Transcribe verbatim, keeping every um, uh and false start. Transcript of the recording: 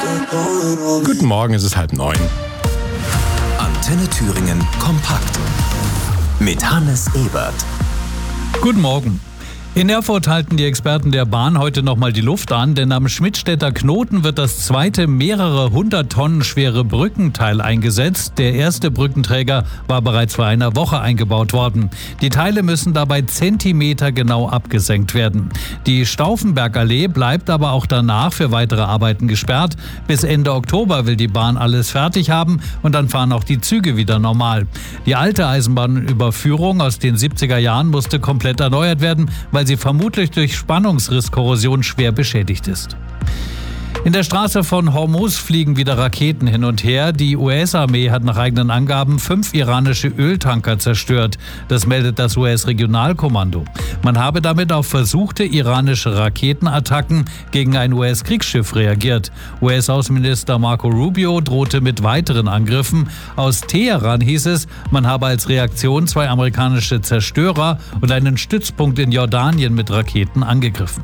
Guten Morgen, es ist halb neun. Antenne Thüringen kompakt mit Hannes Ebert. Guten Morgen. In Erfurt halten die Experten der Bahn heute nochmal die Luft an, denn am Schmidtstädter Knoten wird das zweite mehrere hundert Tonnen schwere Brückenteil eingesetzt. Der erste Brückenträger war bereits vor einer Woche eingebaut worden. Die Teile müssen dabei zentimetergenau abgesenkt werden. Die Stauffenbergallee bleibt aber auch danach für weitere Arbeiten gesperrt. Bis Ende Oktober will die Bahn alles fertig haben und dann fahren auch die Züge wieder normal. Die alte Eisenbahnüberführung aus den siebziger Jahren musste komplett erneuert werden, weil sie vermutlich durch Spannungsrisskorrosion schwer beschädigt ist. In der Straße von Hormuz fliegen wieder Raketen hin und her. Die U S-Armee hat nach eigenen Angaben fünf iranische Öltanker zerstört. Das meldet das U S-Regionalkommando. Man habe damit auf versuchte iranische Raketenattacken gegen ein U S-Kriegsschiff reagiert. U S-Außenminister Marco Rubio drohte mit weiteren Angriffen. Aus Teheran hieß es, man habe als Reaktion zwei amerikanische Zerstörer und einen Stützpunkt in Jordanien mit Raketen angegriffen.